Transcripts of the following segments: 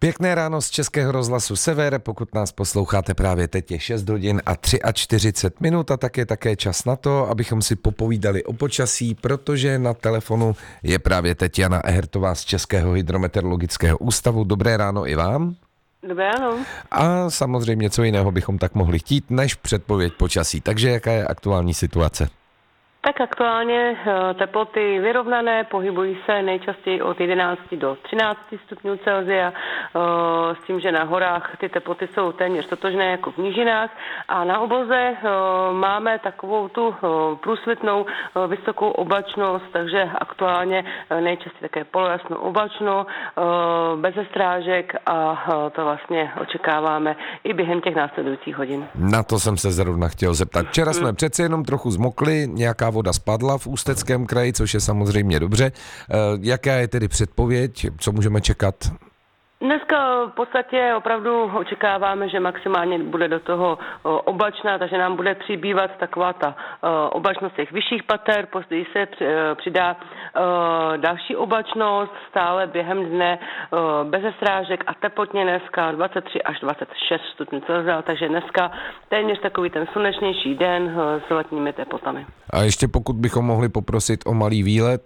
Pěkné ráno z Českého rozhlasu Sever, pokud nás posloucháte právě teď je 6 hodin a 43 minut a tak je také čas na to, abychom si popovídali o počasí, protože na telefonu je právě teď Jana Ehertová z Českého hydrometeorologického ústavu. Dobré ráno i vám. Dobré ráno. A samozřejmě co jiného bychom tak mohli chtít, než předpověď počasí. Takže jaká je aktuální situace? Tak aktuálně teploty vyrovnané, pohybují se nejčastěji od 11 do 13 stupňů Celsia, s tím, že na horách ty teploty jsou téměř totožné jako v nížinách a na obloze máme takovou tu průsvitnou vysokou oblačnost, takže aktuálně nejčastěji také polojasno oblačno, bez strážek a to vlastně očekáváme i během těch následujících hodin. Na to jsem se zrovna chtěl zeptat. Včera jsme přeci jenom trochu zmokli, nějaká voda spadla v Ústeckém kraji, což je samozřejmě dobře. Jaká je tedy předpověď? Co můžeme čekat? Dneska v podstatě opravdu očekáváme, že maximálně bude do toho oblačná, takže nám bude přibývat taková ta oblačnost těch vyšších pater, později se přidá další oblačnost, stále během dne bez srážek a teplotně dneska 23 až 26 stupňů Celsia, takže dneska téměř takový ten slunečnější den s letními teplotami. A ještě pokud bychom mohli poprosit o malý výlet,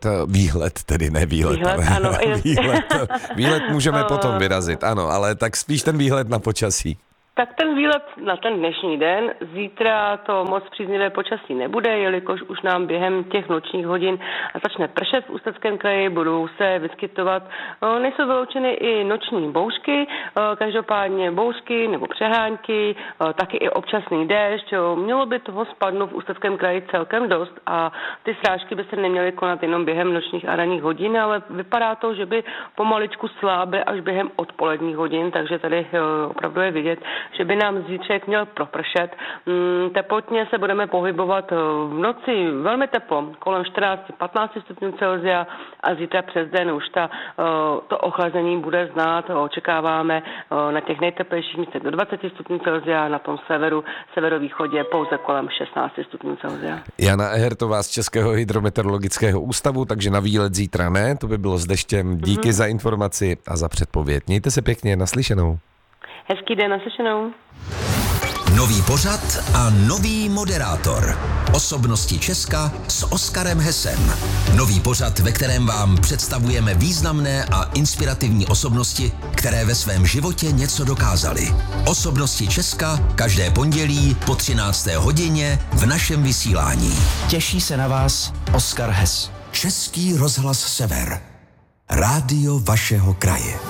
Ano, výlet můžeme potom vyrazit, ano, ale tak spíš ten výhled na počasí. Tak ten výlet na ten dnešní den, zítra to moc příznivé počasí nebude, jelikož už nám během těch nočních hodin začne pršet v Ústeckém kraji, budou se vyskytovat, nejsou vyloučeny i noční bouřky, každopádně bouřky nebo přehánky, taky i občasný déšť. Mělo by toho spadnout v Ústeckém kraji celkem dost a ty srážky by se neměly konat jenom během nočních a ranních hodin, ale vypadá to, že by pomaličku slábly až během odpoledních hodin, takže tady opravdu je vidět, že by nám zítřek měl propršet. Teplotně se budeme pohybovat v noci velmi teplo, kolem 14-15 stupňů Celsia a zítra přes den už to ochlazení bude znát. Očekáváme na těch nejteplejších místech do 20 stupňů Celsia, na tom severovýchodě pouze kolem 16 stupňů Celsia. Jana Ehertová z Českého hydrometeorologického ústavu, takže na výlet zítra ne, to by bylo s deštěm. Díky za informaci a za předpověď. Mějte se pěkně, naslyšenou. Hezký den, naslyšenou. Nový pořad a nový moderátor. Osobnosti Česka s Oskarem Hesem. Nový pořad, ve kterém vám představujeme významné a inspirativní osobnosti, které ve svém životě něco dokázaly. Osobnosti Česka každé pondělí po 13. hodině v našem vysílání. Těší se na vás Oskar Hes. Český rozhlas Sever. Rádio vašeho kraje.